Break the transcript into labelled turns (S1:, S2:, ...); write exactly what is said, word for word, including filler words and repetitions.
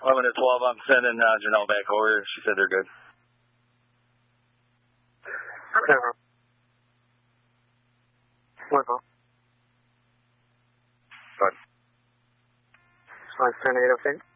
S1: eleven to twelve, I'm sending uh, Janelle back over. She said they're good.
S2: Okay, bro. What, bro?
S1: Good.
S2: five ten eight, okay?